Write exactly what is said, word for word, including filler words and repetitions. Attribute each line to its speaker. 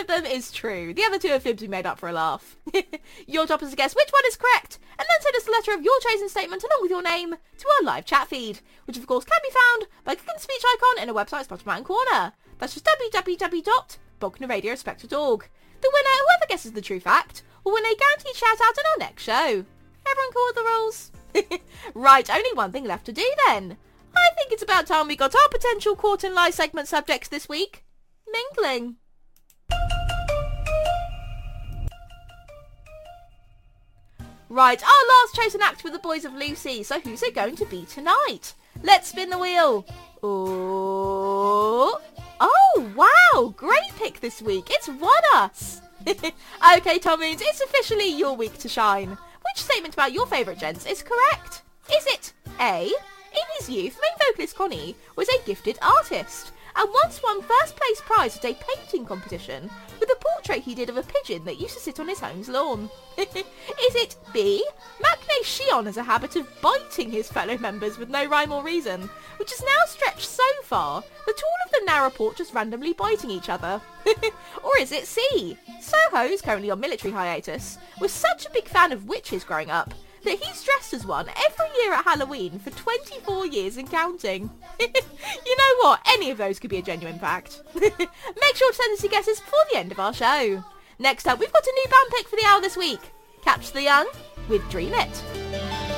Speaker 1: them is true. The other two are fibs we made up for a laugh. Your job is to guess which one is correct, and then send us a letter of your chosen statement along with your name to our live chat feed, which of course can be found by clicking the speech icon in a website's bottom right corner. That's just w w w dot bognor radio respect dot org. The winner, whoever guesses the true fact, will win a guaranteed shout out in our next show. Everyone cool with the rules? Right, only one thing left to do then. I think it's about time we got our potential Court and Lie segment subjects this week. Mingling. Right, our last chosen act with the boys of Lucy, so who's it going to be tonight? Let's spin the wheel. Oh, oh wow, great pick this week. It's One Us. Okay, Tommoons, it's officially your week to shine. Which statement about your favourite gents is correct? Is it A, in his youth, main vocalist Connie was a gifted artist and once won first place prize at a painting competition with a portrait he did of a pigeon that used to sit on his home's lawn? Is it B, Macne Shion has a habit of biting his fellow members with no rhyme or reason, which has now stretched so far that all of them now report just randomly biting each other? Or is it C, Soho, who's currently on military hiatus, was such a big fan of witches growing up that he's dressed as one every year at Halloween for twenty-four years and counting? You know what? Any of those could be a genuine fact. Make sure to send us your guesses before the end of our show. Next up, we've got a new band pick for the hour this week. Catch the Young with Dream It.